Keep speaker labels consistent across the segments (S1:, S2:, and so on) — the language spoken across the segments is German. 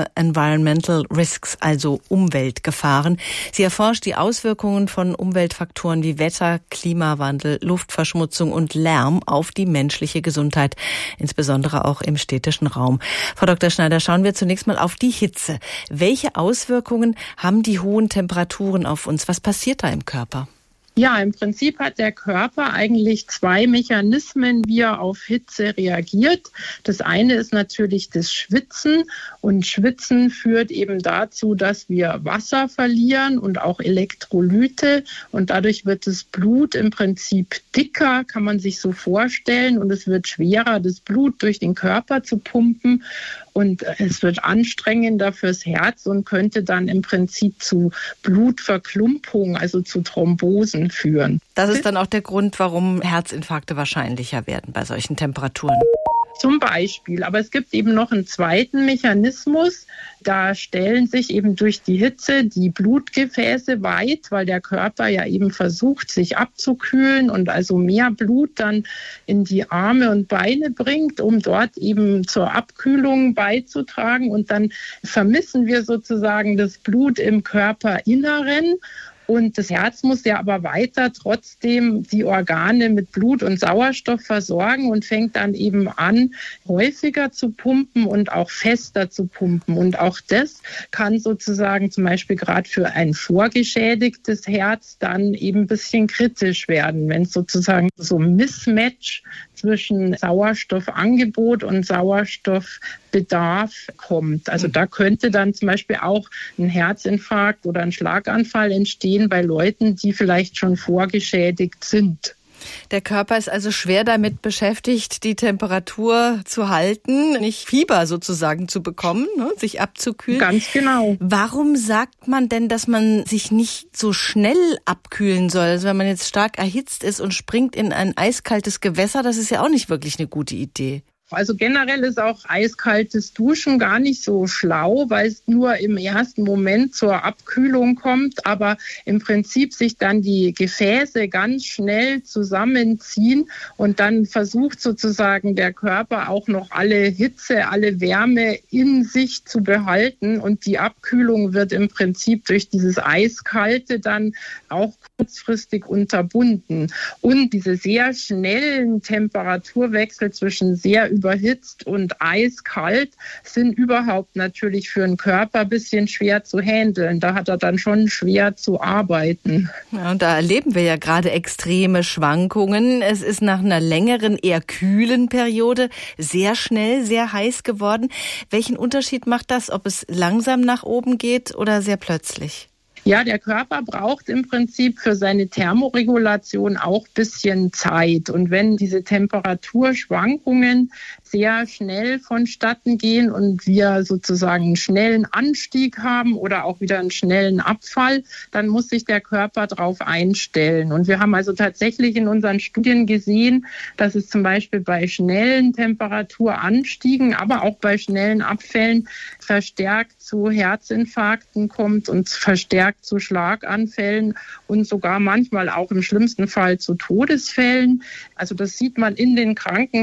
S1: Environmental Risks, also Umweltgefahren. Sie erforscht die Auswirkungen von Umweltfaktoren wie Wetter, Klimawandel, Luftverschmutzung und Lärm auf die menschliche Gesundheit, insbesondere auch im städtischen Raum. Frau Dr. Schneider, schauen wir zunächst mal auf die Hitze. Welche Auswirkungen haben die hohen Temperaturen auf uns? Was passiert da im Körper?
S2: Ja, im Prinzip hat der Körper eigentlich zwei Mechanismen, wie er auf Hitze reagiert. Das eine ist natürlich das Schwitzen, und Schwitzen führt eben dazu, dass wir Wasser verlieren und auch Elektrolyte, und dadurch wird das Blut im Prinzip dicker, kann man sich so vorstellen, und es wird schwerer, das Blut durch den Körper zu pumpen. Und es wird anstrengender fürs Herz und könnte dann im Prinzip zu Blutverklumpung, also zu Thrombosen führen.
S1: Das ist dann auch der Grund, warum Herzinfarkte wahrscheinlicher werden bei solchen Temperaturen.
S2: Zum Beispiel. Aber es gibt eben noch einen zweiten Mechanismus. Da stellen sich eben durch die Hitze die Blutgefäße weit, weil der Körper ja eben versucht, sich abzukühlen und also mehr Blut dann in die Arme und Beine bringt, um dort eben zur Abkühlung beizutragen. Und dann vermissen wir sozusagen das Blut im Körperinneren. Und das Herz muss ja aber weiter trotzdem die Organe mit Blut und Sauerstoff versorgen und fängt dann eben an, häufiger zu pumpen und auch fester zu pumpen. Und auch das kann sozusagen zum Beispiel gerade für ein vorgeschädigtes Herz dann eben ein bisschen kritisch werden, wenn es sozusagen so ein Mismatch zwischen Sauerstoffangebot und Sauerstoffbedarf kommt. Also da könnte dann zum Beispiel auch ein Herzinfarkt oder ein Schlaganfall entstehen bei Leuten, die vielleicht schon vorgeschädigt sind.
S1: Der Körper ist also schwer damit beschäftigt, die Temperatur zu halten, nicht Fieber sozusagen zu bekommen, sich abzukühlen.
S2: Ganz genau.
S1: Warum sagt man denn, dass man sich nicht so schnell abkühlen soll? Also wenn man jetzt stark erhitzt ist und springt in ein eiskaltes Gewässer, das ist ja auch nicht wirklich eine gute Idee.
S2: Also generell ist auch eiskaltes Duschen gar nicht so schlau, weil es nur im ersten Moment zur Abkühlung kommt, aber im Prinzip sich dann die Gefäße ganz schnell zusammenziehen und dann versucht sozusagen der Körper auch noch alle Hitze, alle Wärme in sich zu behalten, und die Abkühlung wird im Prinzip durch dieses Eiskalte dann auch kurzfristig unterbunden. Und diese sehr schnellen Temperaturwechsel zwischen sehr überhitzt und eiskalt sind überhaupt natürlich für den Körper ein bisschen schwer zu handeln. Da hat er dann schon schwer zu arbeiten.
S1: Ja, und da erleben wir ja gerade extreme Schwankungen. Es ist nach einer längeren, eher kühlen Periode sehr schnell, sehr heiß geworden. Welchen Unterschied macht das, ob es langsam nach oben geht oder sehr plötzlich?
S2: Ja, der Körper braucht im Prinzip für seine Thermoregulation auch ein bisschen Zeit. Und wenn diese Temperaturschwankungen sehr schnell vonstatten gehen und wir sozusagen einen schnellen Anstieg haben oder auch wieder einen schnellen Abfall, dann muss sich der Körper darauf einstellen. Und wir haben also tatsächlich in unseren Studien gesehen, dass es zum Beispiel bei schnellen Temperaturanstiegen, aber auch bei schnellen Abfällen verstärkt zu Herzinfarkten kommt und verstärkt zu Schlaganfällen und sogar manchmal auch im schlimmsten Fall zu Todesfällen. Also das sieht man in den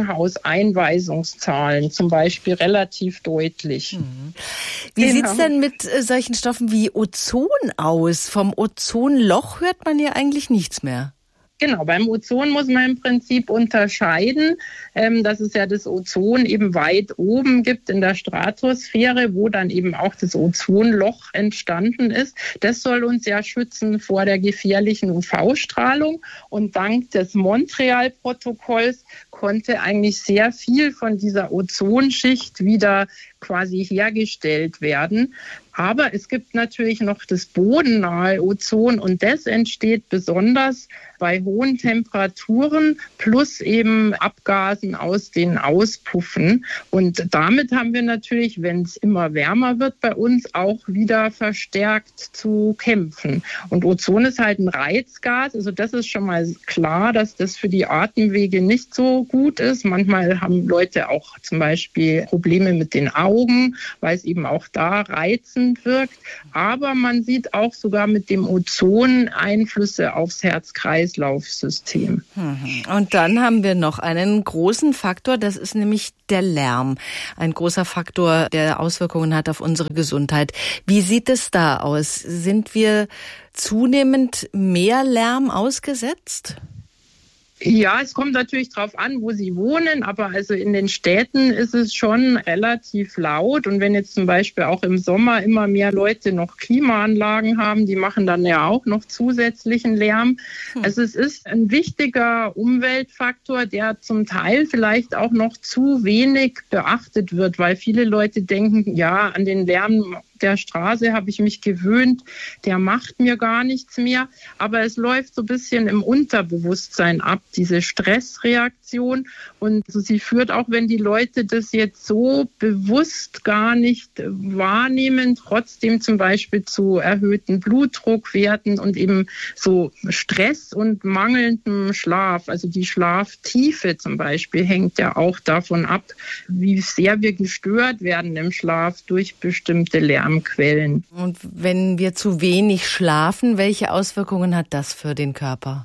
S2: Krankenhauseinweisungszahlen zum Beispiel relativ deutlich.
S1: Wie sieht es denn mit solchen Stoffen wie Ozon aus? Vom Ozonloch hört man ja eigentlich nichts mehr.
S2: Genau, beim Ozon muss man im Prinzip unterscheiden, dass es ja das Ozon eben weit oben gibt in der Stratosphäre, wo dann eben auch das Ozonloch entstanden ist. Das soll uns ja schützen vor der gefährlichen UV-Strahlung. Und dank des Montreal-Protokolls konnte eigentlich sehr viel von dieser Ozonschicht wieder quasi hergestellt werden. Aber es gibt natürlich noch das bodennahe Ozon, und das entsteht besonders bei hohen Temperaturen plus eben Abgasen aus den Auspuffen. Und damit haben wir natürlich, wenn es immer wärmer wird bei uns, auch wieder verstärkt zu kämpfen. Und Ozon ist halt ein Reizgas, also das ist schon mal klar, dass das für die Atemwege nicht so gut ist. Manchmal haben Leute auch zum Beispiel Probleme mit den Augen, weil es eben auch da reizend wirkt. Aber man sieht auch sogar mit dem Ozon Einflüsse aufs Herz-Kreislauf-System.
S1: Und dann haben wir noch einen großen Faktor, das ist nämlich der Lärm. Ein großer Faktor, der Auswirkungen hat auf unsere Gesundheit. Wie sieht es da aus? Sind wir zunehmend mehr Lärm ausgesetzt?
S2: Ja, es kommt natürlich drauf an, wo Sie wohnen, aber also in den Städten ist es schon relativ laut. Und wenn jetzt zum Beispiel auch im Sommer immer mehr Leute noch Klimaanlagen haben, die machen dann ja auch noch zusätzlichen Lärm. Also es ist ein wichtiger Umweltfaktor, der zum Teil vielleicht auch noch zu wenig beachtet wird, weil viele Leute denken, ja, an den Lärm der Straße habe ich mich gewöhnt, der macht mir gar nichts mehr. Aber es läuft so ein bisschen im Unterbewusstsein ab, diese Stressreaktion. Und sie führt auch, wenn die Leute das jetzt so bewusst gar nicht wahrnehmen, trotzdem zum Beispiel zu erhöhten Blutdruckwerten und eben so Stress und mangelndem Schlaf. Also die Schlaftiefe zum Beispiel hängt ja auch davon ab, wie sehr wir gestört werden im Schlaf durch bestimmte Lärmquellen.
S1: Und wenn wir zu wenig schlafen, welche Auswirkungen hat das für den Körper?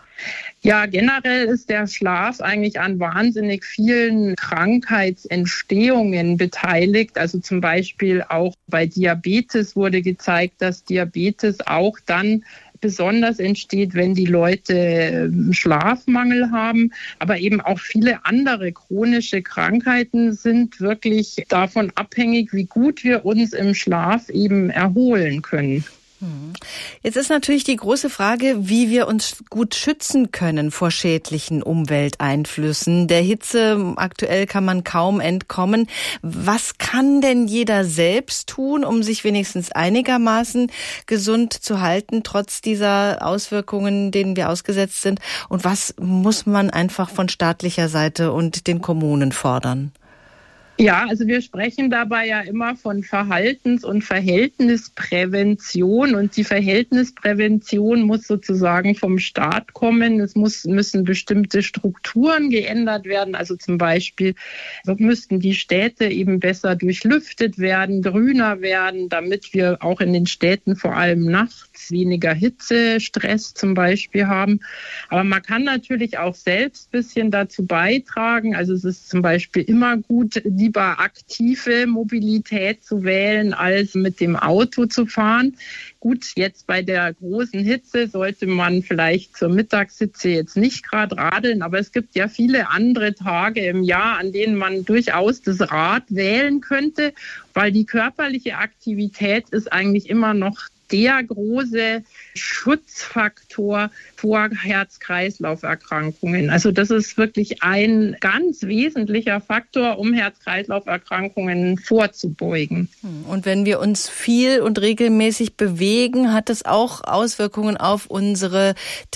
S2: Ja, generell ist der Schlaf eigentlich an wahnsinnig vielen Krankheitsentstehungen beteiligt. Also zum Beispiel auch bei Diabetes wurde gezeigt, dass Diabetes auch dann besonders entsteht, wenn die Leute Schlafmangel haben. Aber eben auch viele andere chronische Krankheiten sind wirklich davon abhängig, wie gut wir uns im Schlaf eben erholen können.
S1: Jetzt ist natürlich die große Frage, wie wir uns gut schützen können vor schädlichen Umwelteinflüssen. Der Hitze aktuell kann man kaum entkommen. Was kann denn jeder selbst tun, um sich wenigstens einigermaßen gesund zu halten, trotz dieser Auswirkungen, denen wir ausgesetzt sind? Und was muss man einfach von staatlicher Seite und den Kommunen fordern?
S2: Ja, also wir sprechen dabei ja immer von Verhaltens- und Verhältnisprävention, und die Verhältnisprävention muss sozusagen vom Staat kommen. Es müssen bestimmte Strukturen geändert werden. Also zum Beispiel müssten die Städte eben besser durchlüftet werden, grüner werden, damit wir auch in den Städten vor allem nachts weniger Hitzestress zum Beispiel haben. Aber man kann natürlich auch selbst ein bisschen dazu beitragen. Also es ist zum Beispiel immer gut, lieber aktive Mobilität zu wählen, als mit dem Auto zu fahren. Gut, jetzt bei der großen Hitze sollte man vielleicht zur Mittagshitze jetzt nicht gerade radeln, aber es gibt ja viele andere Tage im Jahr, an denen man durchaus das Rad wählen könnte, weil die körperliche Aktivität ist eigentlich immer noch der große Schutzfaktor vor Herz-Kreislauf-Erkrankungen. Also das ist wirklich ein ganz wesentlicher Faktor, um Herz-Kreislauf-Erkrankungen vorzubeugen.
S1: Und wenn wir uns viel und regelmäßig bewegen, hat es auch Auswirkungen auf unsere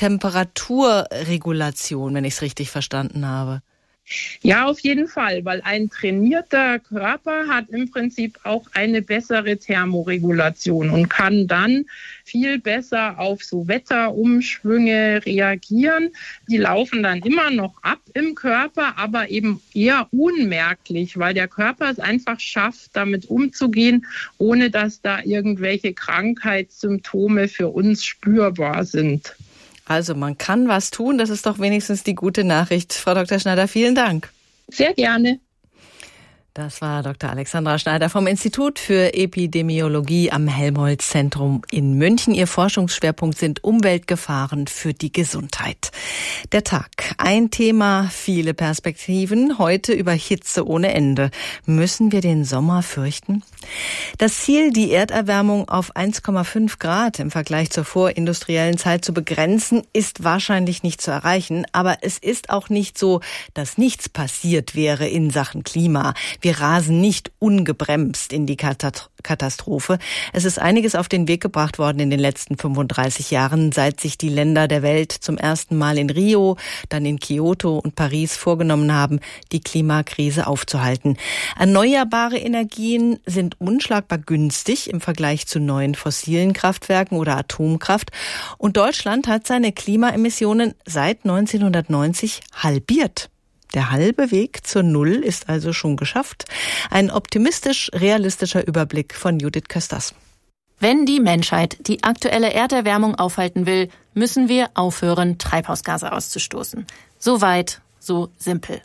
S1: Temperaturregulation, wenn ich es richtig verstanden habe.
S2: Ja, auf jeden Fall, weil ein trainierter Körper hat im Prinzip auch eine bessere Thermoregulation und kann dann viel besser auf so Wetterumschwünge reagieren. Die laufen dann immer noch ab im Körper, aber eben eher unmerklich, weil der Körper es einfach schafft, damit umzugehen, ohne dass da irgendwelche Krankheitssymptome für uns spürbar sind.
S1: Also man kann was tun, das ist doch wenigstens die gute Nachricht. Frau Dr. Schneider, vielen Dank.
S2: Sehr gerne.
S1: Das war Dr. Alexandra Schneider vom Institut für Epidemiologie am Helmholtz-Zentrum in München. Ihr Forschungsschwerpunkt sind Umweltgefahren für die Gesundheit. Der Tag. Ein Thema, viele Perspektiven. Heute über Hitze ohne Ende. Müssen wir den Sommer fürchten? Das Ziel, die Erderwärmung auf 1,5 Grad im Vergleich zur vorindustriellen Zeit zu begrenzen, ist wahrscheinlich nicht zu erreichen. Aber es ist auch nicht so, dass nichts passiert wäre in Sachen Klima. Wir rasen nicht ungebremst in die Katastrophe. Es ist einiges auf den Weg gebracht worden in den letzten 35 Jahren, seit sich die Länder der Welt zum ersten Mal in Rio, dann in Kyoto und Paris vorgenommen haben, die Klimakrise aufzuhalten. Erneuerbare Energien sind unschlagbar günstig im Vergleich zu neuen fossilen Kraftwerken oder Atomkraft. Und Deutschland hat seine Klimaemissionen seit 1990 halbiert. Der halbe Weg zur Null ist also schon geschafft. Ein optimistisch-realistischer Überblick von Judith Kösters.
S3: Wenn die Menschheit die aktuelle Erderwärmung aufhalten will, müssen wir aufhören, Treibhausgase auszustoßen. So weit, so simpel.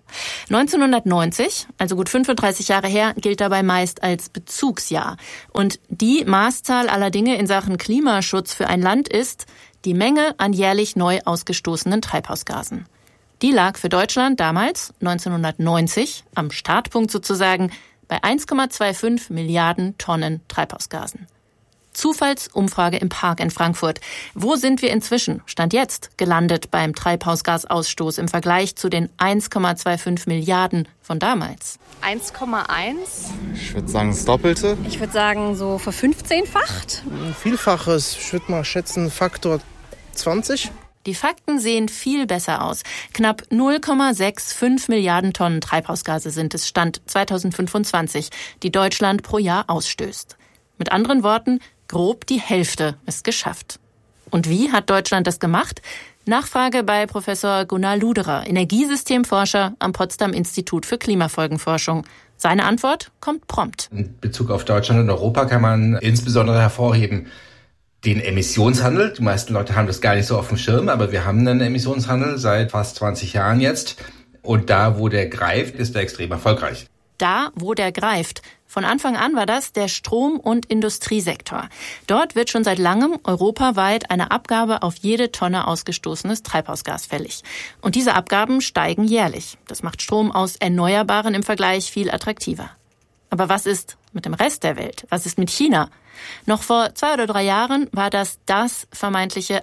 S3: 1990, also gut 35 Jahre her, gilt dabei meist als Bezugsjahr. Und die Maßzahl aller Dinge in Sachen Klimaschutz für ein Land ist die Menge an jährlich neu ausgestoßenen Treibhausgasen. Die lag für Deutschland damals, 1990, am Startpunkt sozusagen, bei 1,25 Milliarden Tonnen Treibhausgasen. Zufallsumfrage im Park in Frankfurt. Wo sind wir inzwischen, Stand jetzt, gelandet beim Treibhausgasausstoß im Vergleich zu den 1,25 Milliarden von damals?
S4: 1,1.
S5: Ich würde sagen das Doppelte.
S4: Ich würde sagen so ver-15-facht.
S6: Vielfaches, ich würde mal schätzen Faktor 20.
S3: Die Fakten sehen viel besser aus. Knapp 0,65 Milliarden Tonnen Treibhausgase sind es, Stand 2025, die Deutschland pro Jahr ausstößt. Mit anderen Worten, grob die Hälfte ist geschafft. Und wie hat Deutschland das gemacht? Nachfrage bei Professor Gunnar Luderer, Energiesystemforscher am Potsdam Institut für Klimafolgenforschung. Seine Antwort kommt prompt.
S7: In Bezug auf Deutschland und Europa kann man insbesondere hervorheben den Emissionshandel. Die meisten Leute haben das gar nicht so auf dem Schirm, aber wir haben einen Emissionshandel seit fast 20 Jahren jetzt. Und da, wo der greift, ist er extrem erfolgreich.
S3: Da, wo der greift. Von Anfang an war das der Strom- und Industriesektor. Dort wird schon seit langem europaweit eine Abgabe auf jede Tonne ausgestoßenes Treibhausgas fällig. Und diese Abgaben steigen jährlich. Das macht Strom aus Erneuerbaren im Vergleich viel attraktiver. Aber was ist mit dem Rest der Welt? Was ist mit China? Noch vor 2 oder 3 Jahren war das vermeintliche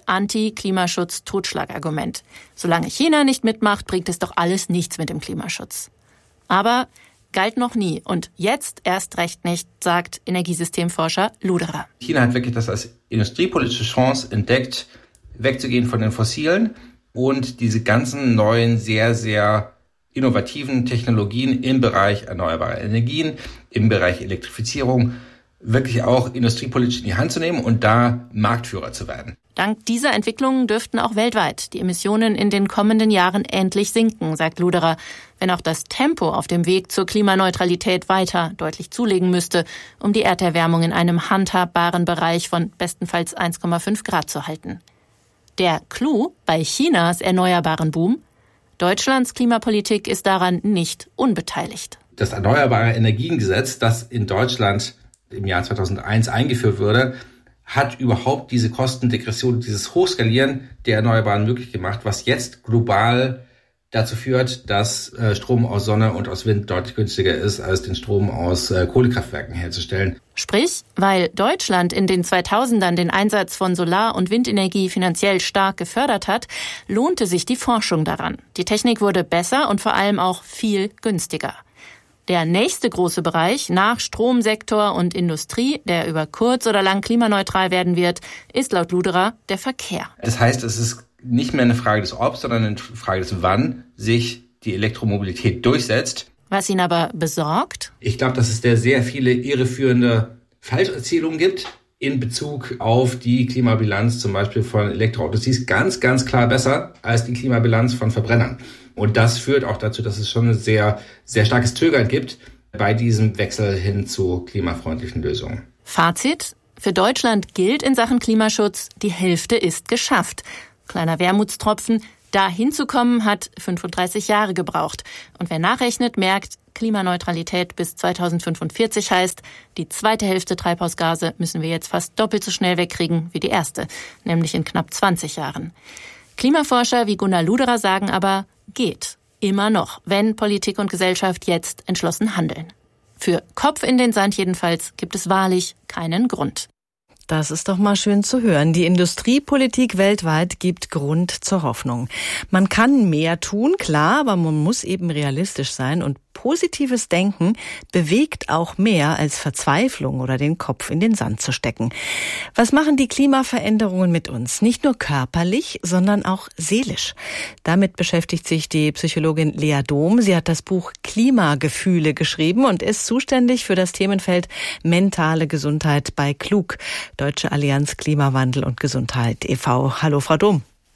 S3: Anti-Klimaschutz-Totschlagargument. Solange China nicht mitmacht, bringt es doch alles nichts mit dem Klimaschutz. Aber galt noch nie und jetzt erst recht nicht, sagt Energiesystemforscher Luderer.
S7: China hat wirklich das als industriepolitische Chance entdeckt, wegzugehen von den Fossilen und diese ganzen neuen, sehr, sehr innovativen Technologien im Bereich erneuerbarer Energien, im Bereich Elektrifizierung wirklich auch industriepolitisch in die Hand zu nehmen und da Marktführer zu werden.
S3: Dank dieser Entwicklungen dürften auch weltweit die Emissionen in den kommenden Jahren endlich sinken, sagt Luderer, wenn auch das Tempo auf dem Weg zur Klimaneutralität weiter deutlich zulegen müsste, um die Erderwärmung in einem handhabbaren Bereich von bestenfalls 1,5 Grad zu halten. Der Clou bei Chinas erneuerbaren Boom: Deutschlands Klimapolitik ist daran nicht unbeteiligt.
S7: Das Erneuerbare Energiengesetz, das in Deutschland im Jahr 2001 eingeführt wurde, hat überhaupt diese Kostendegression, dieses Hochskalieren der Erneuerbaren möglich gemacht, was jetzt global dazu führt, dass Strom aus Sonne und aus Wind deutlich günstiger ist, als den Strom aus Kohlekraftwerken herzustellen.
S3: Sprich, weil Deutschland in den 2000ern den Einsatz von Solar- und Windenergie finanziell stark gefördert hat, lohnte sich die Forschung daran. Die Technik wurde besser und vor allem auch viel günstiger. Der nächste große Bereich nach Stromsektor und Industrie, der über kurz oder lang klimaneutral werden wird, ist laut Luderer der Verkehr.
S7: Das heißt, es ist nicht mehr eine Frage des Ob, sondern eine Frage des Wann sich die Elektromobilität durchsetzt.
S3: Was ihn aber besorgt?
S7: Ich glaube, dass es da sehr viele irreführende Falscherzählungen gibt in Bezug auf die Klimabilanz zum Beispiel von Elektroautos. Die ist ganz, ganz klar besser als die Klimabilanz von Verbrennern. Und das führt auch dazu, dass es schon ein sehr, sehr starkes Zögern gibt bei diesem Wechsel hin zu klimafreundlichen Lösungen.
S3: Fazit: Für Deutschland gilt in Sachen Klimaschutz, die Hälfte ist geschafft. Kleiner Wermutstropfen: Da hinzukommen hat 35 Jahre gebraucht. Und wer nachrechnet, merkt, Klimaneutralität bis 2045 heißt, die zweite Hälfte Treibhausgase müssen wir jetzt fast doppelt so schnell wegkriegen wie die erste, nämlich in knapp 20 Jahren. Klimaforscher wie Gunnar Luderer sagen aber, geht. Immer noch, wenn Politik und Gesellschaft jetzt entschlossen handeln. Für Kopf in den Sand jedenfalls gibt es wahrlich keinen Grund.
S1: Das ist doch mal schön zu hören. Die Industriepolitik weltweit gibt Grund zur Hoffnung. Man kann mehr tun, klar, aber man muss eben realistisch sein und positives Denken bewegt auch mehr als Verzweiflung oder den Kopf in den Sand zu stecken. Was machen die Klimaveränderungen mit uns? Nicht nur körperlich, sondern auch seelisch. Damit beschäftigt sich die Psychologin Lea Dom. Sie hat das Buch Klimagefühle geschrieben und ist zuständig für das Themenfeld mentale Gesundheit bei Klug, Deutsche Allianz Klimawandel und Gesundheit e.V. Hallo, Frau Dom.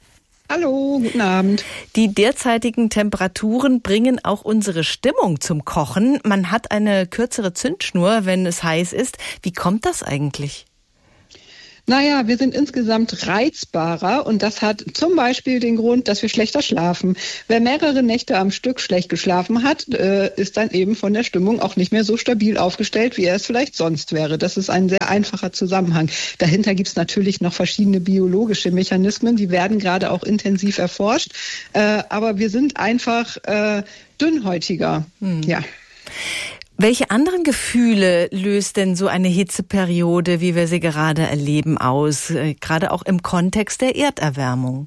S8: Hallo, guten Abend.
S1: Die derzeitigen Temperaturen bringen auch unsere Stimmung zum Kochen. Man hat eine kürzere Zündschnur, wenn es heiß ist. Wie kommt das eigentlich?
S8: Naja, wir sind insgesamt reizbarer und das hat zum Beispiel den Grund, dass wir schlechter schlafen. Wer mehrere Nächte am Stück schlecht geschlafen hat, ist dann eben von der Stimmung auch nicht mehr so stabil aufgestellt, wie er es vielleicht sonst wäre. Das ist ein sehr einfacher Zusammenhang. Dahinter gibt es natürlich noch verschiedene biologische Mechanismen, die werden gerade auch intensiv erforscht. Aber wir sind einfach dünnhäutiger. Ja.
S1: Welche anderen Gefühle löst denn so eine Hitzeperiode, wie wir sie gerade erleben, aus? Gerade auch im Kontext der Erderwärmung.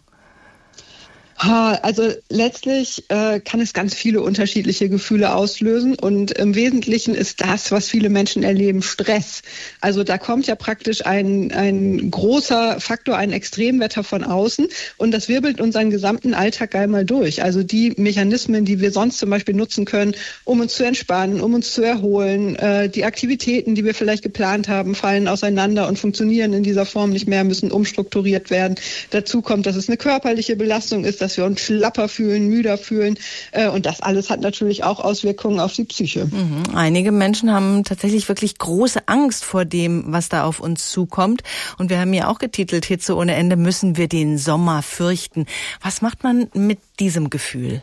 S8: Also letztlich kann es ganz viele unterschiedliche Gefühle auslösen und im Wesentlichen ist das, was viele Menschen erleben, Stress. Also da kommt ja praktisch ein großer Faktor, ein Extremwetter von außen und das wirbelt unseren gesamten Alltag einmal durch. Also die Mechanismen, die wir sonst zum Beispiel nutzen können, um uns zu entspannen, um uns zu erholen, die Aktivitäten, die wir vielleicht geplant haben, fallen auseinander und funktionieren in dieser Form nicht mehr, müssen umstrukturiert werden. Dazu kommt, dass es eine körperliche Belastung ist, dass wir uns schlapper fühlen, müder fühlen. Und das alles hat natürlich auch Auswirkungen auf die Psyche.
S1: Einige Menschen haben tatsächlich wirklich große Angst vor dem, was da auf uns zukommt. Und wir haben ja auch getitelt, Hitze ohne Ende, müssen wir den Sommer fürchten. Was macht man mit diesem Gefühl?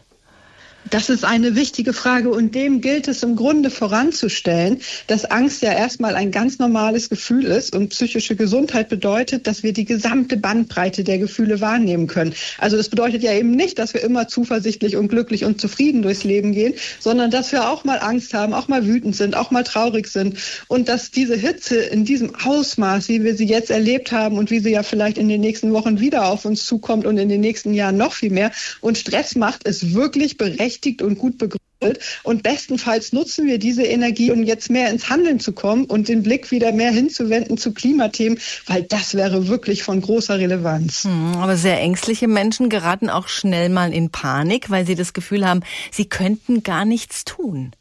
S8: Das ist eine wichtige Frage und dem gilt es im Grunde voranzustellen, dass Angst ja erstmal ein ganz normales Gefühl ist und psychische Gesundheit bedeutet, dass wir die gesamte Bandbreite der Gefühle wahrnehmen können. Also das bedeutet ja eben nicht, dass wir immer zuversichtlich und glücklich und zufrieden durchs Leben gehen, sondern dass wir auch mal Angst haben, auch mal wütend sind, auch mal traurig sind und dass diese Hitze in diesem Ausmaß, wie wir sie jetzt erlebt haben und wie sie ja vielleicht in den nächsten Wochen wieder auf uns zukommt und in den nächsten Jahren noch viel mehr und Stress macht, ist wirklich berechtigt und gut begründet. Und bestenfalls nutzen wir diese Energie, um jetzt mehr ins Handeln zu kommen und den Blick wieder mehr hinzuwenden zu Klimathemen, weil das wäre wirklich von großer Relevanz.
S1: Aber sehr ängstliche Menschen geraten auch schnell mal in Panik, weil sie das Gefühl haben, sie könnten gar nichts tun.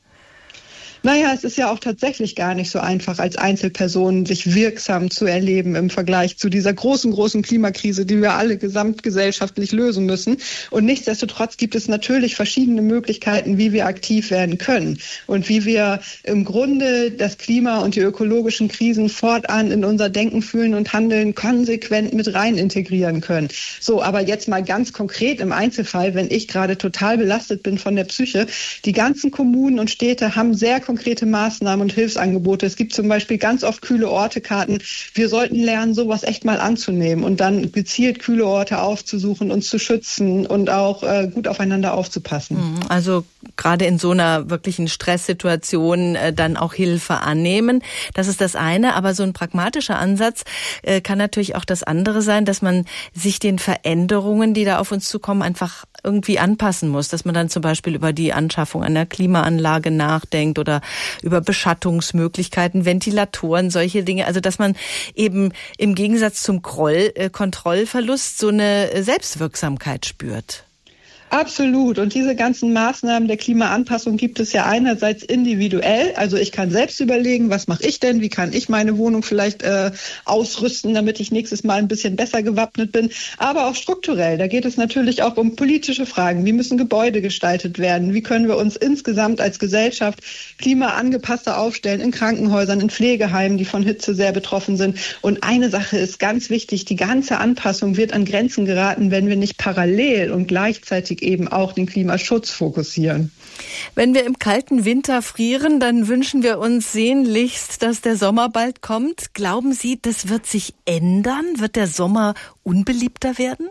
S8: Naja, es ist ja auch tatsächlich gar nicht so einfach, als Einzelperson sich wirksam zu erleben im Vergleich zu dieser großen Klimakrise, die wir alle gesamtgesellschaftlich lösen müssen. Und nichtsdestotrotz gibt es natürlich verschiedene Möglichkeiten, wie wir aktiv werden können und wie wir im Grunde das Klima und die ökologischen Krisen fortan in unser Denken, Fühlen und Handeln konsequent mit rein integrieren können. So, aber jetzt mal ganz konkret im Einzelfall, wenn ich gerade total belastet bin von der Psyche, die ganzen Kommunen und Städte haben sehr konkrete Maßnahmen und Hilfsangebote. Es gibt zum Beispiel ganz oft kühle Ortekarten. Wir sollten lernen, sowas echt mal anzunehmen und dann gezielt kühle Orte aufzusuchen, uns zu schützen und auch gut aufeinander aufzupassen.
S1: Also gerade in so einer wirklichen Stresssituation dann auch Hilfe annehmen. Das ist das eine, aber so ein pragmatischer Ansatz kann natürlich auch das andere sein, dass man sich den Veränderungen, die da auf uns zukommen, einfach irgendwie anpassen muss, dass man dann zum Beispiel über die Anschaffung einer Klimaanlage nachdenkt oder über Beschattungsmöglichkeiten, Ventilatoren, solche Dinge. Also dass man eben im Gegensatz zum Kontrollverlust so eine Selbstwirksamkeit spürt.
S8: Absolut. Und diese ganzen Maßnahmen der Klimaanpassung gibt es ja einerseits individuell. Also ich kann selbst überlegen, was mache ich denn? Wie kann ich meine Wohnung vielleicht ausrüsten, damit ich nächstes Mal ein bisschen besser gewappnet bin? Aber auch strukturell. Da geht es natürlich auch um politische Fragen. Wie müssen Gebäude gestaltet werden? Wie können wir uns insgesamt als Gesellschaft klimaangepasster aufstellen in Krankenhäusern, in Pflegeheimen, die von Hitze sehr betroffen sind? Und eine Sache ist ganz wichtig. Die ganze Anpassung wird an Grenzen geraten, wenn wir nicht parallel und gleichzeitig eben auch den Klimaschutz fokussieren.
S1: Wenn wir im kalten Winter frieren, dann wünschen wir uns sehnlichst, dass der Sommer bald kommt. Glauben Sie, das wird sich ändern? Wird der Sommer unbeliebter werden?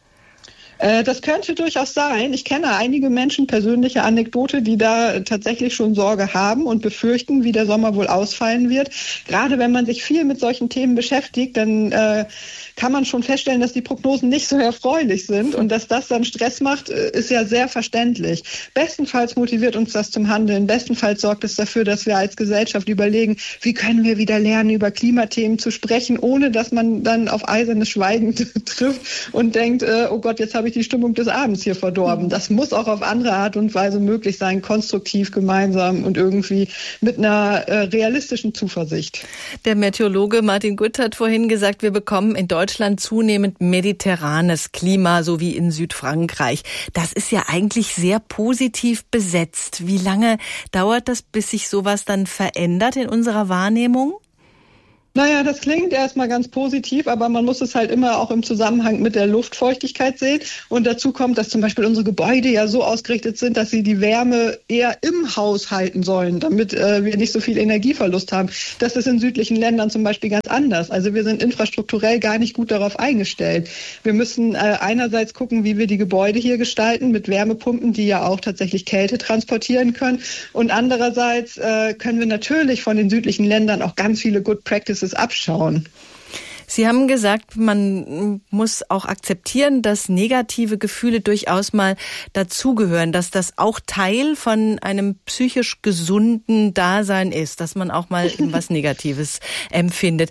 S8: Das könnte durchaus sein. Ich kenne einige Menschen, persönliche Anekdote, die da tatsächlich schon Sorge haben und befürchten, wie der Sommer wohl ausfallen wird. Gerade wenn man sich viel mit solchen Themen beschäftigt, dann kann man schon feststellen, dass die Prognosen nicht so erfreulich sind und dass das dann Stress macht, ist ja sehr verständlich. Bestenfalls motiviert uns das zum Handeln. Bestenfalls sorgt es dafür, dass wir als Gesellschaft überlegen, wie können wir wieder lernen, über Klimathemen zu sprechen, ohne dass man dann auf eisernes Schweigen trifft und denkt, oh Gott, jetzt habe habe ich die Stimmung des Abends hier verdorben. Das muss auch auf andere Art und Weise möglich sein, konstruktiv, gemeinsam und irgendwie mit einer realistischen Zuversicht.
S1: Der Meteorologe Martin Gutt hat vorhin gesagt, wir bekommen in Deutschland zunehmend mediterranes Klima, so wie in Südfrankreich. Das ist ja eigentlich sehr positiv besetzt. Wie lange dauert das, bis sich sowas dann verändert in unserer Wahrnehmung?
S8: Naja, das klingt erstmal ganz positiv, aber man muss es halt immer auch im Zusammenhang mit der Luftfeuchtigkeit sehen. Und dazu kommt, dass zum Beispiel unsere Gebäude ja so ausgerichtet sind, dass sie die Wärme eher im Haus halten sollen, damit wir nicht so viel Energieverlust haben. Das ist in südlichen Ländern zum Beispiel ganz anders. Also wir sind infrastrukturell gar nicht gut darauf eingestellt. Wir müssen einerseits gucken, wie wir die Gebäude hier gestalten mit Wärmepumpen, die ja auch tatsächlich Kälte transportieren können. Und andererseits können wir natürlich von den südlichen Ländern auch ganz viele Good Practices abschauen.
S1: Sie haben gesagt, man muss auch akzeptieren, dass negative Gefühle durchaus mal dazugehören, dass das auch Teil von einem psychisch gesunden Dasein ist, dass man auch mal was Negatives empfindet.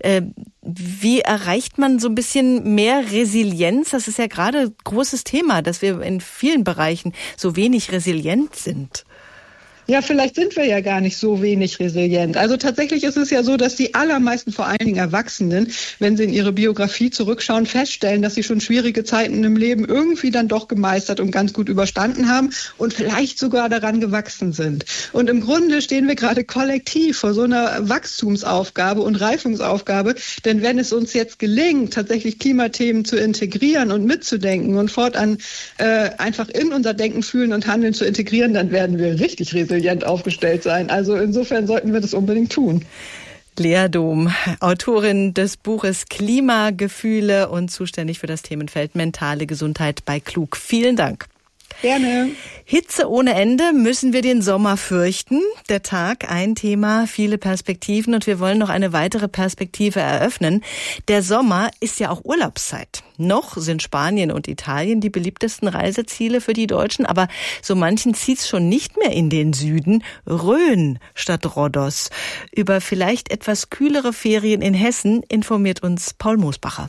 S1: Wie erreicht man so ein bisschen mehr Resilienz? Das ist ja gerade ein großes Thema, dass wir in vielen Bereichen so wenig resilient sind.
S8: Ja, vielleicht sind wir ja gar nicht so wenig resilient. Also tatsächlich ist es ja so, dass die allermeisten, vor allen Dingen Erwachsenen, wenn sie in ihre Biografie zurückschauen, feststellen, dass sie schon schwierige Zeiten im Leben irgendwie dann doch gemeistert und ganz gut überstanden haben und vielleicht sogar daran gewachsen sind. Und im Grunde stehen wir gerade kollektiv vor so einer Wachstumsaufgabe und Reifungsaufgabe. Denn wenn es uns jetzt gelingt, tatsächlich Klimathemen zu integrieren und mitzudenken und fortan einfach in unser Denken, Fühlen und Handeln zu integrieren, dann werden wir richtig resilient aufgestellt sein. Also insofern sollten wir das unbedingt tun.
S1: Lea Dom, Autorin des Buches Klimagefühle und zuständig für das Themenfeld mentale Gesundheit bei Klug. Vielen Dank.
S8: Gerne.
S1: Hitze ohne Ende, müssen wir den Sommer fürchten? Der Tag, ein Thema, viele Perspektiven und wir wollen noch eine weitere Perspektive eröffnen. Der Sommer ist ja auch Urlaubszeit. Noch sind Spanien und Italien die beliebtesten Reiseziele für die Deutschen, aber so manchen zieht's schon nicht mehr in den Süden. Rhön statt Rhodos. Über vielleicht etwas kühlere Ferien in Hessen informiert uns Paul Moosbacher.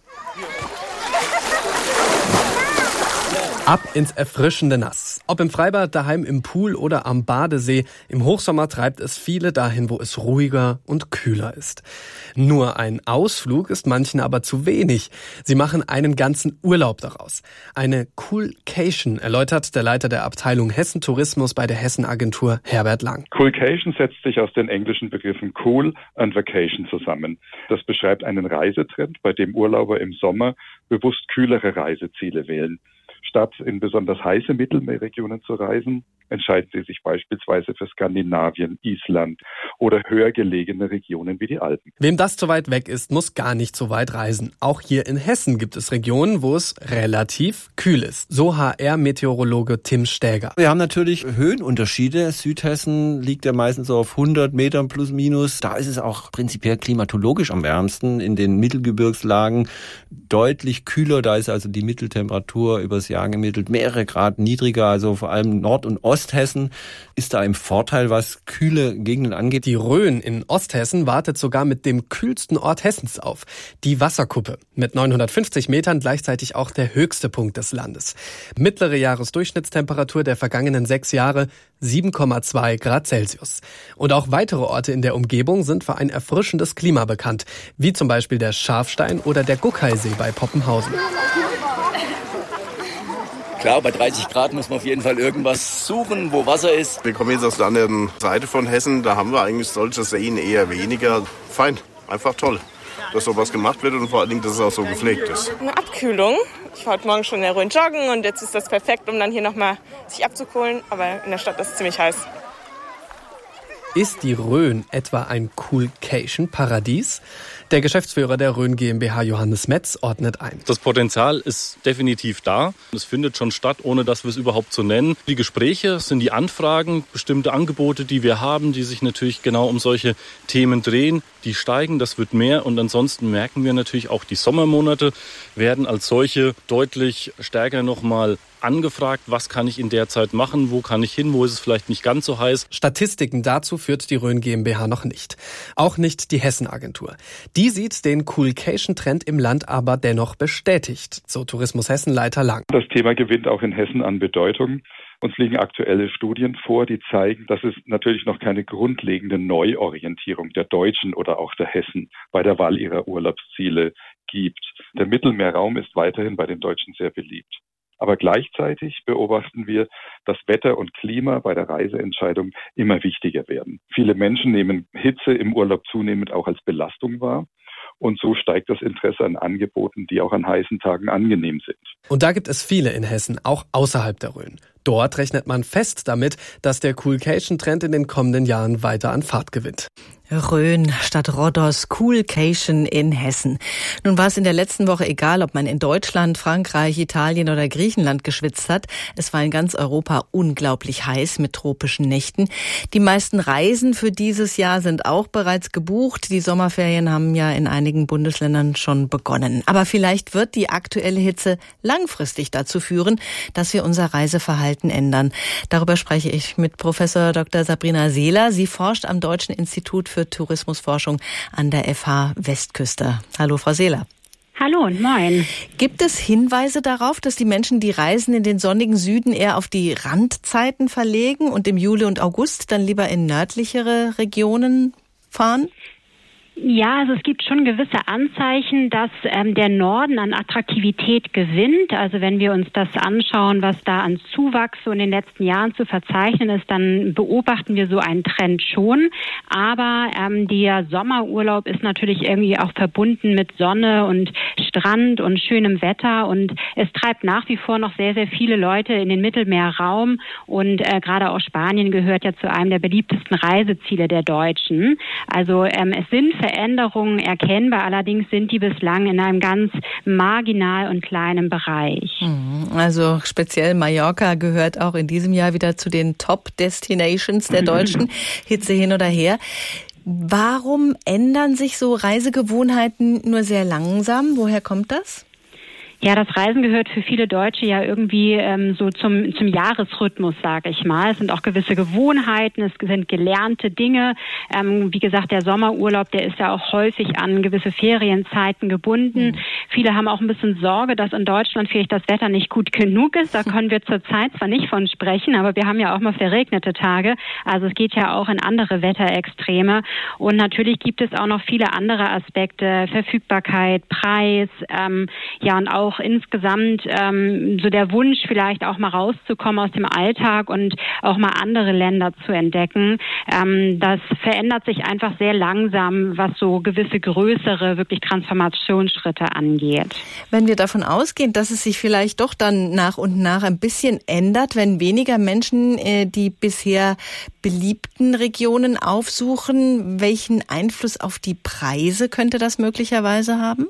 S9: Ab ins erfrischende Nass. Ob im Freibad, daheim im Pool oder am Badesee, im Hochsommer treibt es viele dahin, wo es ruhiger und kühler ist. Nur ein Ausflug ist manchen aber zu wenig. Sie machen einen ganzen Urlaub daraus. Eine Coolcation, erläutert der Leiter der Abteilung Hessen Tourismus bei der Hessen-Agentur Herbert Lang.
S10: Coolcation setzt sich aus den englischen Begriffen Cool und Vacation zusammen. Das beschreibt einen Reisetrend, bei dem Urlauber im Sommer bewusst kühlere Reiseziele wählen. Statt in besonders heiße Mittelmeerregionen zu reisen, entscheiden sie sich beispielsweise für Skandinavien, Island oder höher gelegene Regionen wie die Alpen.
S9: Wem das zu weit weg ist, muss gar nicht so weit reisen. Auch hier in Hessen gibt es Regionen, wo es relativ kühl ist. So HR-Meteorologe Tim Stäger.
S11: Wir haben natürlich Höhenunterschiede. Südhessen liegt ja meistens so auf 100 Metern plus minus. Da ist es auch prinzipiell klimatologisch am wärmsten. In den Mittelgebirgslagen deutlich kühler. Da ist also die Mitteltemperatur übers Jahr gemittelt mehrere Grad niedriger. Also vor allem Nord- und Osthessen ist da im Vorteil, was kühle Gegenden angeht.
S9: Die Rhön in Osthessen wartet sogar mit dem kühlsten Ort Hessens auf, die Wasserkuppe. Mit 950 Metern gleichzeitig auch der höchste Punkt des Landes. Mittlere Jahresdurchschnittstemperatur der vergangenen 6 Jahre 7,2 Grad Celsius. Und auch weitere Orte in der Umgebung sind für ein erfrischendes Klima bekannt, wie zum Beispiel der Schafstein oder der Guckheisee bei Poppenhausen.
S12: Klar, bei 30 Grad muss man auf jeden Fall irgendwas suchen, wo Wasser ist.
S13: Wir kommen jetzt aus der anderen Seite von Hessen. Da haben wir eigentlich solche Seen eher weniger. Fein, einfach toll, dass sowas gemacht wird und vor allen Dingen, dass es auch so gepflegt ist.
S14: Eine Abkühlung. Ich war heute Morgen schon in der Rhön joggen und jetzt ist das perfekt, um dann hier nochmal sich abzukohlen. Aber in der Stadt ist es ziemlich heiß.
S9: Ist die Rhön etwa ein Coolcation-Paradies? Der Geschäftsführer der Rhön GmbH, Johannes Metz, ordnet ein.
S15: Das Potenzial ist definitiv da. Es findet schon statt, ohne dass wir es überhaupt so nennen. Die Gespräche sind die Anfragen, bestimmte Angebote, die wir haben, die sich natürlich genau um solche Themen drehen. die steigen, das wird mehr. Und ansonsten merken wir natürlich auch, die Sommermonate werden als solche deutlich stärker nochmal angefragt. Was kann ich in der Zeit machen? Wo kann ich hin? Wo ist es vielleicht nicht ganz so heiß?
S9: Statistiken dazu führt die Rhön GmbH noch nicht. Auch nicht die Hessen-Agentur. Die sieht den Coolcation-Trend im Land aber dennoch bestätigt, so Tourismus Hessen-Leiter Lang.
S10: Das Thema gewinnt auch in Hessen an Bedeutung. Uns liegen aktuelle Studien vor, die zeigen, dass es natürlich noch keine grundlegende Neuorientierung der Deutschen oder auch der Hessen bei der Wahl ihrer Urlaubsziele gibt. Der Mittelmeerraum ist weiterhin bei den Deutschen sehr beliebt. Aber gleichzeitig beobachten wir, dass Wetter und Klima bei der Reiseentscheidung immer wichtiger werden. Viele Menschen nehmen Hitze im Urlaub zunehmend auch als Belastung wahr. Und so steigt das Interesse an Angeboten, die auch an heißen Tagen angenehm sind.
S9: Und da gibt es viele in Hessen, auch außerhalb der Rhön. Dort rechnet man fest damit, dass der Coolcation-Trend in den kommenden Jahren weiter an Fahrt gewinnt.
S1: Rhön statt Rhodos, Coolcation in Hessen. Nun war es in der letzten Woche egal, ob man in Deutschland, Frankreich, Italien oder Griechenland geschwitzt hat. Es war in ganz Europa unglaublich heiß mit tropischen Nächten. Die meisten Reisen für dieses Jahr sind auch bereits gebucht. Die Sommerferien haben ja in einigen Bundesländern schon begonnen. Aber vielleicht wird die aktuelle Hitze langfristig dazu führen, dass wir unser Reiseverhalten ändern. Darüber spreche ich mit Professor Dr. Sabrina Seeler. Sie forscht am Deutschen Institut für Tourismusforschung an der FH Westküste. Hallo, Frau Seeler.
S16: Hallo und moin.
S1: Gibt es Hinweise darauf, dass die Menschen die Reisen in den sonnigen Süden eher auf die Randzeiten verlegen und im Juli und August dann lieber in nördlichere Regionen fahren?
S16: Ja, also es gibt schon gewisse Anzeichen, dass der Norden an Attraktivität gewinnt. Also wenn wir uns das anschauen, was da an Zuwachs so in den letzten Jahren zu verzeichnen ist, dann beobachten wir so einen Trend schon. Aber der Sommerurlaub ist natürlich irgendwie auch verbunden mit Sonne und Strand und schönem Wetter. Und es treibt nach wie vor noch sehr, sehr viele Leute in den Mittelmeerraum. Und gerade auch Spanien gehört ja zu einem der beliebtesten Reiseziele der Deutschen. Also es sind Veränderungen erkennbar, allerdings sind die bislang in einem ganz marginal und kleinen Bereich.
S1: Also speziell Mallorca gehört auch in diesem Jahr wieder zu den Top-Destinations der Deutschen, Hitze hin oder her. Warum ändern sich so Reisegewohnheiten nur sehr langsam? Woher kommt das?
S16: Ja, das Reisen gehört für viele Deutsche ja irgendwie so zum Jahresrhythmus, sage ich mal. Es sind auch gewisse Gewohnheiten, es sind gelernte Dinge. Wie gesagt, der Sommerurlaub, der ist ja auch häufig an gewisse Ferienzeiten gebunden. Viele haben auch ein bisschen Sorge, dass in Deutschland vielleicht das Wetter nicht gut genug ist. Da können wir zurzeit zwar nicht von sprechen, aber wir haben ja auch mal verregnete Tage. Also es geht ja auch in andere Wetterextreme. Und natürlich gibt es auch noch viele andere Aspekte, Verfügbarkeit, Preis, ja und auch insgesamt so der Wunsch, vielleicht auch mal rauszukommen aus dem Alltag und auch mal andere Länder zu entdecken. Das verändert sich einfach sehr langsam, was so gewisse größere, wirklich Transformationsschritte angeht.
S1: Wenn wir davon ausgehen, dass es sich vielleicht doch dann nach und nach ein bisschen ändert, wenn weniger Menschen die bisher beliebten Regionen aufsuchen, welchen Einfluss auf die Preise könnte das möglicherweise haben?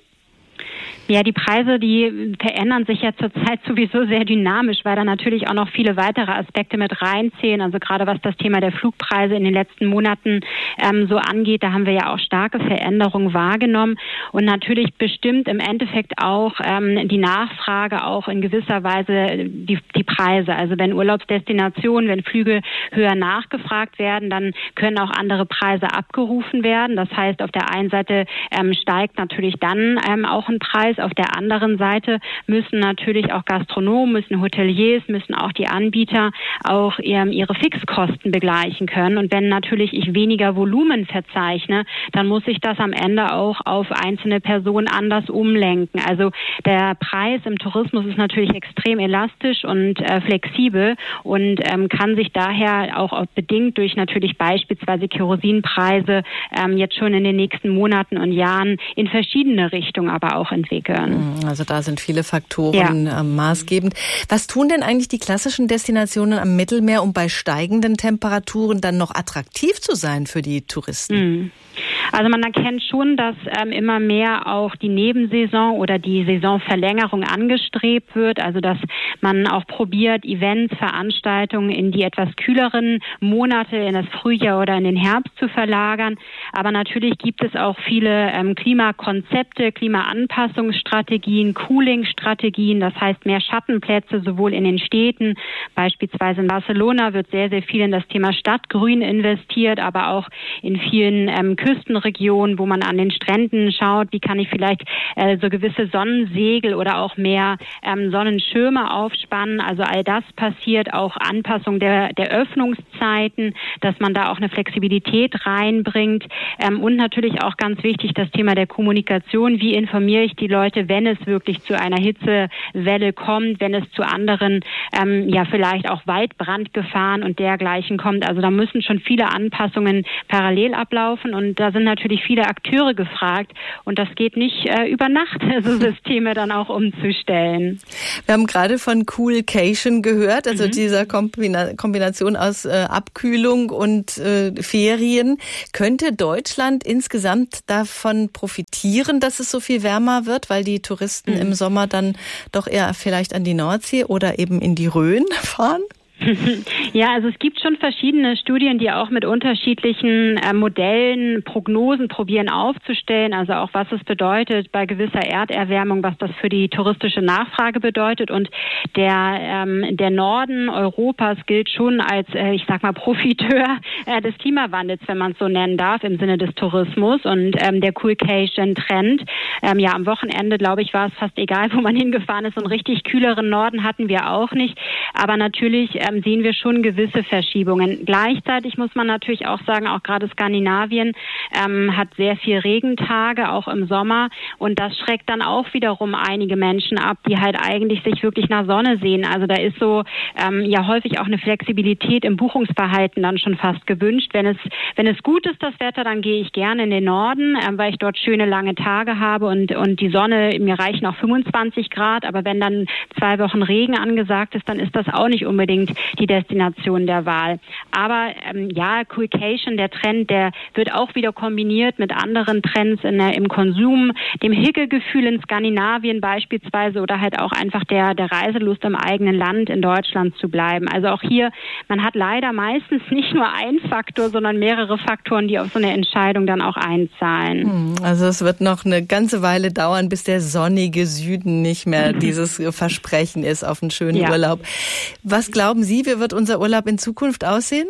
S16: Ja, die Preise, die verändern sich ja zurzeit sowieso sehr dynamisch, weil da natürlich auch noch viele weitere Aspekte mit reinzählen. Also gerade was das Thema der Flugpreise in den letzten Monaten so angeht, da haben wir ja auch starke Veränderungen wahrgenommen. Und natürlich bestimmt im Endeffekt auch die Nachfrage auch in gewisser Weise die Preise. Also wenn Urlaubsdestinationen, wenn Flüge höher nachgefragt werden, dann können auch andere Preise abgerufen werden. Das heißt, auf der einen Seite steigt natürlich dann auch ein Preis. Auf der anderen Seite müssen natürlich auch Gastronomen, müssen Hoteliers, müssen auch die Anbieter auch ihre Fixkosten begleichen können. Und wenn natürlich ich weniger Volumen verzeichne, dann muss ich das am Ende auch auf einzelne Personen anders umlenken. Also der Preis im Tourismus ist natürlich extrem elastisch und flexibel und kann sich daher auch bedingt durch natürlich beispielsweise Kerosinpreise jetzt schon in den nächsten Monaten und Jahren in verschiedene Richtungen aber auch entwickeln.
S1: Also da sind viele Faktoren maßgebend. Was tun denn eigentlich die klassischen Destinationen am Mittelmeer, um bei steigenden Temperaturen dann noch attraktiv zu sein für die Touristen?
S16: Also man erkennt schon, dass immer mehr auch die Nebensaison oder die Saisonverlängerung angestrebt wird. Also dass man auch probiert, Events, Veranstaltungen in die etwas kühleren Monate, in das Frühjahr oder in den Herbst zu verlagern. Aber natürlich gibt es auch viele Klimakonzepte, Klimaanpassungsstrategien, Cooling-Strategien, das heißt mehr Schattenplätze sowohl in den Städten, beispielsweise in Barcelona wird sehr, sehr viel in das Thema Stadtgrün investiert, aber auch in vielen Küstenregionen, wo man an den Stränden schaut, wie kann ich vielleicht so gewisse Sonnensegel oder auch mehr Sonnenschirme aufspannen. Also all das passiert, auch Anpassung der Öffnungszeiten, dass man da auch eine Flexibilität reinbringt und natürlich auch ganz wichtig das Thema der Kommunikation. Wie informiere ich die Leute, wenn es wirklich zu einer Hitzewelle kommt, wenn es zu anderen vielleicht auch Waldbrandgefahren und dergleichen kommt. Also da müssen schon viele Anpassungen parallel ablaufen und da sind natürlich viele Akteure gefragt und das geht nicht über Nacht, so Systeme dann auch umzustellen.
S1: Wir haben gerade von Coolcation gehört, also dieser Kombination aus Abkühlung und Ferien. Könnte Deutschland insgesamt davon profitieren, dass es so viel wärmer wird, weil die Touristen im Sommer dann doch eher vielleicht an die Nordsee oder eben in die Rhön fahren?
S16: Ja, also es gibt schon verschiedene Studien, die auch mit unterschiedlichen Modellen, Prognosen probieren aufzustellen, also auch was es bedeutet bei gewisser Erderwärmung, was das für die touristische Nachfrage bedeutet. Und der Norden Europas gilt schon als, Profiteur des Klimawandels, wenn man es so nennen darf, im Sinne des Tourismus und der Coolcation-Trend. Am Wochenende, glaube ich, war es fast egal, wo man hingefahren ist. So einen richtig kühleren Norden hatten wir auch nicht. Aber natürlich sehen wir schon gewisse Verschiebungen. Gleichzeitig muss man natürlich auch sagen, auch gerade Skandinavien hat sehr viel Regentage, auch im Sommer. Und das schreckt dann auch wiederum einige Menschen ab, die halt eigentlich sich wirklich nach Sonne sehen. Also da ist so häufig auch eine Flexibilität im Buchungsverhalten dann schon fast gewünscht. Wenn es gut ist, das Wetter, dann gehe ich gerne in den Norden, weil ich dort schöne lange Tage habe und die Sonne, mir reichen auch 25 Grad. Aber wenn dann 2 Wochen Regen angesagt ist, dann ist das auch nicht unbedingt die Destination der Wahl. Aber Coolcation, der Trend, der wird auch wieder kombiniert mit anderen Trends im Konsum, dem Hickegefühl in Skandinavien beispielsweise oder halt auch einfach der Reiselust im eigenen Land in Deutschland zu bleiben. Also auch hier, man hat leider meistens nicht nur einen Faktor, sondern mehrere Faktoren, die auf so eine Entscheidung dann auch einzahlen.
S1: Also es wird noch eine ganze Weile dauern, bis der sonnige Süden nicht mehr dieses Versprechen ist auf einen schönen Urlaub. Was glauben Sie, wie wird unser Urlaub in Zukunft aussehen?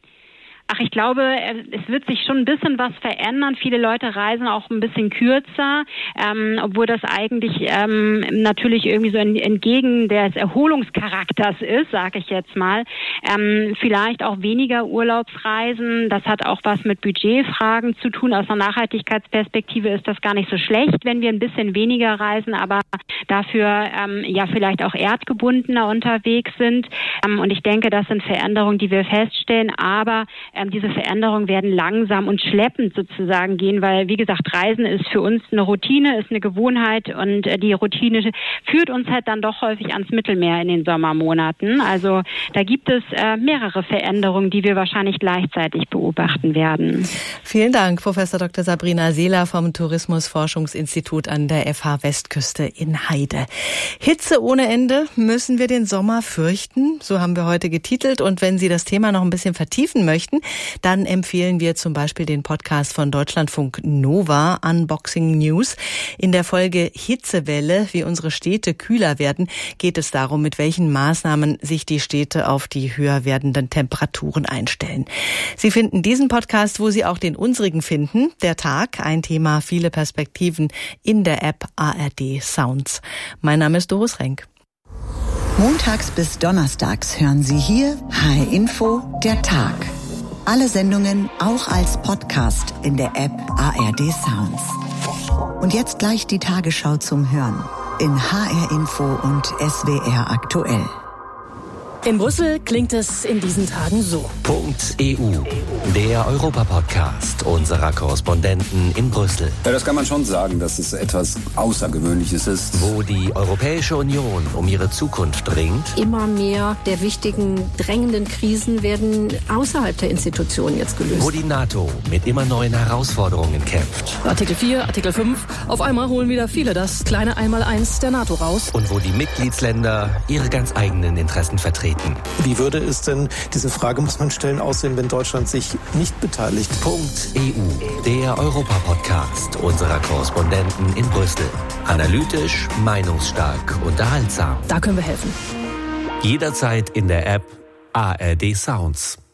S16: Ach, ich glaube, es wird sich schon ein bisschen was verändern. Viele Leute reisen auch ein bisschen kürzer, obwohl das eigentlich natürlich irgendwie so entgegen des Erholungscharakters ist, sage ich jetzt mal. Vielleicht auch weniger Urlaubsreisen. Das hat auch was mit Budgetfragen zu tun. Aus einer Nachhaltigkeitsperspektive ist das gar nicht so schlecht, wenn wir ein bisschen weniger reisen, aber dafür vielleicht auch erdgebundener unterwegs sind. Und ich denke, das sind Veränderungen, die wir feststellen, aber diese Veränderungen werden langsam und schleppend sozusagen gehen, weil, wie gesagt, Reisen ist für uns eine Routine, ist eine Gewohnheit und die Routine führt uns halt dann doch häufig ans Mittelmeer in den Sommermonaten. Also da gibt es mehrere Veränderungen, die wir wahrscheinlich gleichzeitig beobachten werden.
S1: Vielen Dank, Professor Dr. Sabrina Seeler vom Tourismusforschungsinstitut an der FH Westküste in Heide. Hitze ohne Ende, müssen wir den Sommer fürchten? So haben wir heute getitelt. Und wenn Sie das Thema noch ein bisschen vertiefen möchten, dann empfehlen wir zum Beispiel den Podcast von Deutschlandfunk Nova, Unboxing News. In der Folge Hitzewelle, wie unsere Städte kühler werden, geht es darum, mit welchen Maßnahmen sich die Städte auf die höher werdenden Temperaturen einstellen. Sie finden diesen Podcast, wo Sie auch den unsrigen finden. Der Tag, ein Thema, viele Perspektiven in der App ARD Sounds. Mein Name ist Doris Renk.
S17: Montags bis donnerstags hören Sie hier HR Info, der Tag. Alle Sendungen auch als Podcast in der App ARD Sounds. Und jetzt gleich die Tagesschau zum Hören in HR Info und SWR aktuell.
S18: In Brüssel klingt es in diesen Tagen so.
S19: .eu, der Europa-Podcast unserer Korrespondenten in Brüssel.
S20: Ja, das kann man schon sagen, dass es etwas Außergewöhnliches ist.
S19: Wo die Europäische Union um ihre Zukunft ringt.
S21: Immer mehr der wichtigen, drängenden Krisen werden außerhalb der Institutionen jetzt gelöst.
S19: Wo die NATO mit immer neuen Herausforderungen kämpft.
S18: Artikel 4, Artikel 5. Auf einmal holen wieder viele das kleine Einmaleins der NATO raus.
S19: Und wo die Mitgliedsländer ihre ganz eigenen Interessen vertreten.
S22: Wie würde es denn, diese Frage muss man stellen, aussehen, wenn Deutschland sich nicht beteiligt?
S19: .eu, der Europa-Podcast unserer Korrespondenten in Brüssel. Analytisch, meinungsstark, unterhaltsam.
S18: Da können wir helfen.
S19: Jederzeit in der App ARD Sounds.